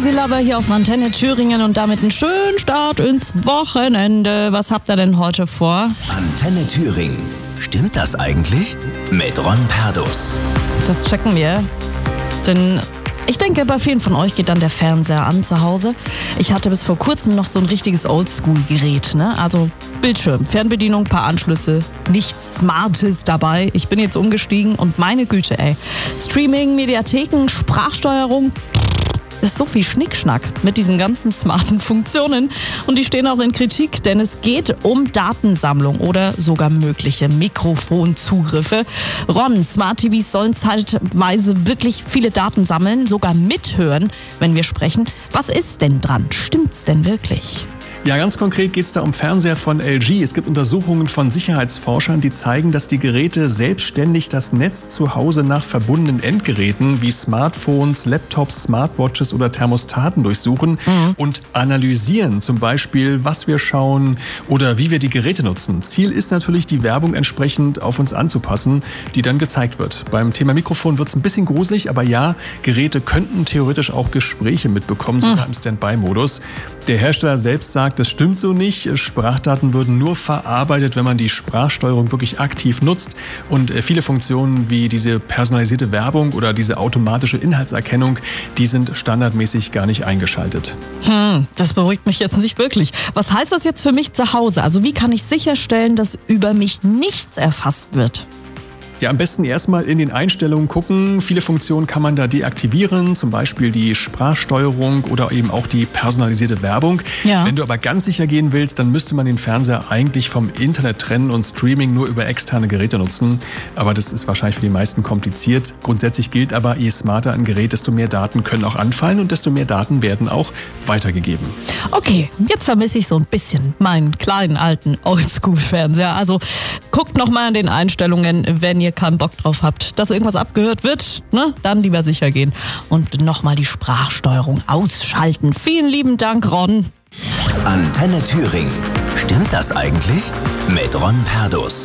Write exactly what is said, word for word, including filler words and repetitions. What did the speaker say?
Easy Lover hier auf Antenne Thüringen und damit einen schönen Start ins Wochenende. Was habt ihr denn heute vor? Antenne Thüringen. Stimmt das eigentlich? Mit Ron Perdus. Das checken wir. Denn ich denke, bei vielen von euch geht dann der Fernseher an zu Hause. Ich hatte bis vor kurzem noch so ein richtiges Oldschool-Gerät, ne? Also Bildschirm, Fernbedienung, paar Anschlüsse, nichts Smartes dabei. Ich bin jetzt umgestiegen und meine Güte, ey. Streaming, Mediatheken, Sprachsteuerung, ist so viel Schnickschnack mit diesen ganzen smarten Funktionen. Und die stehen auch in Kritik, denn es geht um Datensammlung oder sogar mögliche Mikrofonzugriffe. Ron, Smart T Vs sollen zeitweise wirklich viele Daten sammeln, sogar mithören, wenn wir sprechen. Was ist denn dran? Stimmt's denn wirklich? Ja, ganz konkret geht es da um Fernseher von L G. Es gibt Untersuchungen von Sicherheitsforschern, die zeigen, dass die Geräte selbstständig das Netz zu Hause nach verbundenen Endgeräten wie Smartphones, Laptops, Smartwatches oder Thermostaten durchsuchen mhm. und analysieren, zum Beispiel, was wir schauen oder wie wir die Geräte nutzen. Ziel ist natürlich, die Werbung entsprechend auf uns anzupassen, die dann gezeigt wird. Beim Thema Mikrofon wird es ein bisschen gruselig, aber ja, Geräte könnten theoretisch auch Gespräche mitbekommen, sogar mhm. im Standby-Modus. Der Hersteller selbst sagt, das stimmt so nicht. Sprachdaten würden nur verarbeitet, wenn man die Sprachsteuerung wirklich aktiv nutzt. Und viele Funktionen wie diese personalisierte Werbung oder diese automatische Inhaltserkennung, die sind standardmäßig gar nicht eingeschaltet. Hm, das beruhigt mich jetzt nicht wirklich. Was heißt das jetzt für mich zu Hause? Also wie kann ich sicherstellen, dass über mich nichts erfasst wird? Ja, am besten erstmal in den Einstellungen gucken. Viele Funktionen kann man da deaktivieren, zum Beispiel die Sprachsteuerung oder eben auch die personalisierte Werbung. Ja. Wenn du aber ganz sicher gehen willst, dann müsste man den Fernseher eigentlich vom Internet trennen und Streaming nur über externe Geräte nutzen. Aber das ist wahrscheinlich für die meisten kompliziert. Grundsätzlich gilt aber, je smarter ein Gerät, desto mehr Daten können auch anfallen und desto mehr Daten werden auch weitergegeben. Okay, jetzt vermisse ich so ein bisschen meinen kleinen alten Oldschool-Fernseher. Also guckt nochmal an den Einstellungen, wenn ihr keinen Bock drauf habt, dass irgendwas abgehört wird, ne? Dann lieber sicher gehen und nochmal die Sprachsteuerung ausschalten. Vielen lieben Dank, Ron. Antenne Thüringen. Stimmt das eigentlich? Mit Ron Perdus.